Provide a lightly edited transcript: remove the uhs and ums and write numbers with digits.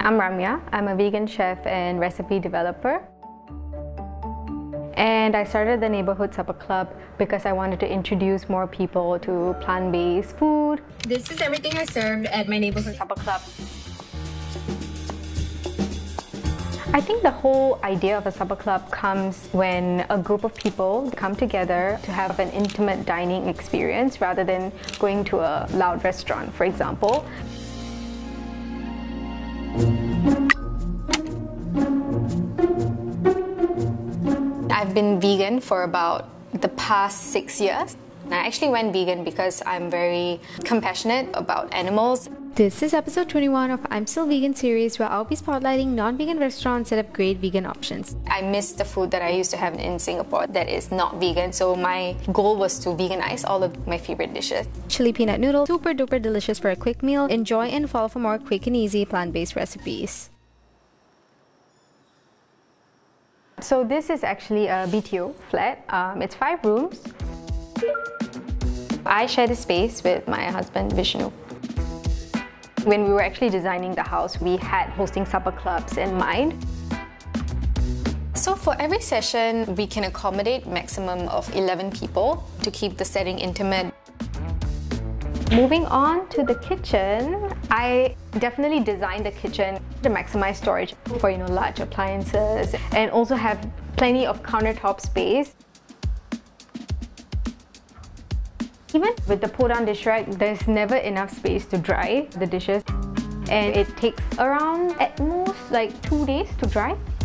I'm Ramya. I'm a vegan chef and recipe developer. And I started the Neighborhood Supper Club because I wanted to introduce more people to plant-based food. This is everything I served at my Neighborhood Supper Club. I think the whole idea of a supper club comes when a group of people come together to have an intimate dining experience rather than going to a loud restaurant, for example. I've been vegan for about the past 6 years. I actually went vegan because I'm very compassionate about animals. This is episode 21 of I'm Still Vegan series, where I'll be spotlighting non-vegan restaurants that have great vegan options. I miss the food that I used to have in Singapore that is not vegan, so my goal was to veganize all of my favorite dishes. Chili peanut noodle, super duper delicious for a quick meal. Enjoy and follow for more quick and easy plant-based recipes. So this is actually a BTO flat. It's 5 rooms. I share the space with my husband Vishnu. When we were actually designing the house, we had hosting supper clubs in mind. So for every session, we can accommodate maximum of 11 people to keep the setting intimate. Moving on to the kitchen, I definitely designed the kitchen to maximize storage for large appliances and also have plenty of countertop space. Even with the pull-down dish rack, there's never enough space to dry the dishes, and it takes around at most like 2 days to dry.